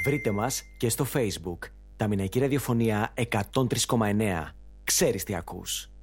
Βρείτε μας και στο Facebook. Τα Μηναϊκή Ραδιοφωνία 103,9. Ξέρεις τι ακούς.